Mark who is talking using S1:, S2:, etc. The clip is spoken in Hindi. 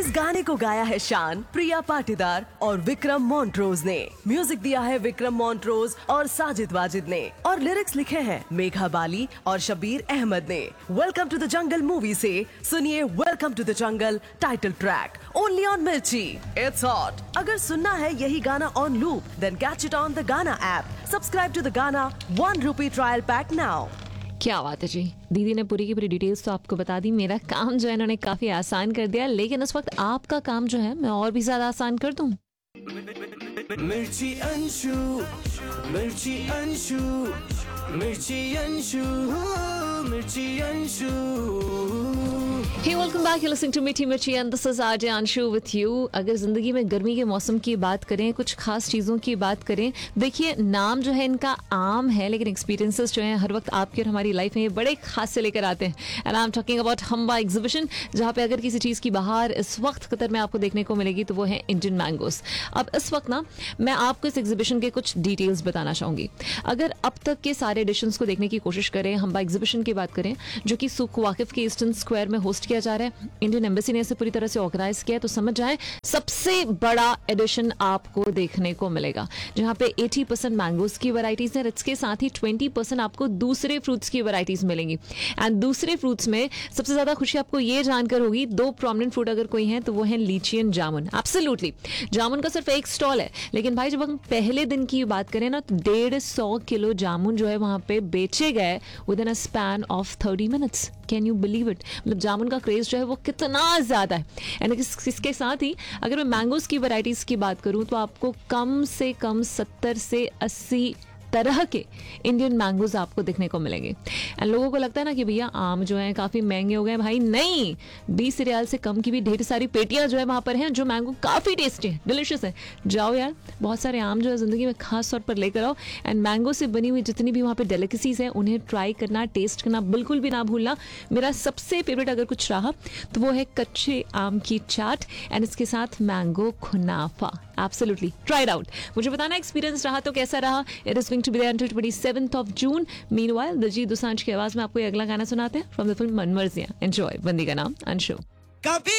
S1: इस गाने को गाया है शान, प्रिया पाटीदार और विक्रम मॉन्ट्रोज ने। म्यूजिक दिया है विक्रम मॉन्ट्रोज और साजिद वाजिद ने और लिरिक्स लिखे हैं मेघा बाली और शबीर अहमद ने। Welcome to the jungle movie से सुनिए welcome to the jungle title track only on मिर्ची। It's hot. अगर सुनना है यही गाना on loop, then catch it on the गाना ऐप। सब्सक्राइब टू द गाना ₹1 ट्रायल पैक नाउ।
S2: क्या बात है जी, दीदी ने पूरी की पूरी डिटेल्स तो आपको बता दी। मेरा काम जो है इन्होंने काफी आसान कर दिया, लेकिन इस वक्त आपका काम जो है मैं और भी ज्यादा आसान कर दूं।
S3: मिर्ची अंशु, मिर्ची अंशु, मिर्ची अंशु, मिर्ची Anshu.
S2: Hey, welcome back. You're listening to Mithi Mirchi and this is RJ Anshu with you. अगर जिंदगी में गर्मी के मौसम की बात करें, कुछ खास चीज़ों की बात करें, देखिए नाम जो है इनका आम है, लेकिन एक्सपीरियंसेस जो हैं हर वक्त आपकी और हमारी लाइफ में ये बड़े खास से लेकर आते हैं। And I am talking about हम्बा exhibition, जहाँ पे अगर किसी चीज़ की बहार इस वक्त कतर में आपको देखने को मिलेगी तो वो है इंडियन मैंगोस। अब इस वक्त ना मैं आपको इस एग्जीबिशन के कुछ डिटेल्स बताना चाहूँगी। अगर अब तक के सारे एडिशंस को देखने की कोशिश करें, हम्बा एग्जीबिशन की बात करें जो कि सुख वाकिफ के ईस्टर्न स्क्वायर में होस्ट किया जा रहा है, इंडियन एम्बेसी ने इसे पूरी तरह से ऑर्गेनाइज किया है, तो समझ जाए सबसे बड़ा एडिशन आपको देखने को मिलेगा, जहां पे 80% मैंगोज की वैरायटीज है, इसके साथ ही 20% आपको दूसरे फ्रूट्स की वैरायटीज मिलेंगी। एंड दूसरे फ्रूट्स में सबसे ज्यादा खुशी आपको ये जानकर होगी, 2 प्रोमिनेंट फ्रूट अगर कोई है तो वो है लीची एंड जामुन। एब्सोल्युटली, जामुन का सिर्फ एक स्टॉल है, लेकिन भाई जब हम पहले दिन की बात करें ना तो 150 किलो जामुन जो है वहां पे बेचे गए with in a span of 30 minutes. Can you believe it? मतलब जामुन का क्रेज जो है वो कितना ज्यादा है। एंड इसके साथ ही अगर मैं मैंगोज की वैरायटीज की बात करूं तो आपको कम से कम 70 से 80 तरह के इंडियन मैंगोज आपको देखने को मिलेंगे। एंड लोगों को लगता है ना कि भैया आम जो है काफी महंगे हो गए। भाई नहीं, 20 रियाल से कम की भी ढेर सारी पेटियां जो है वहां पर हैं, जो मैंगो काफी टेस्टी है, डिलिशियस है। जाओ यार, बहुत सारे आम जो है जिंदगी में खास तौर पर लेकर आओ एंड मैंगो से बनी हुई जितनी भी वहां पर डेलिकेसीज है उन्हें ट्राई करना, टेस्ट करना बिल्कुल भी ना भूलना। मेरा सबसे फेवरेट अगर कुछ रहा तो वो है कच्चे आम की चाट एंड इसके साथ mango खुनाफा। Absolutely try it out. मुझे बताना एक्सपीरियंस रहा तो कैसा रहा। It is going to be there until 27th of June. Meanwhile, Diljit Dosanjh की आवाज में आपको ये अगला गाना सुनाते हैं from the film Manmarziyaan. Enjoy. बंदी का नाम अंशु।
S3: कभी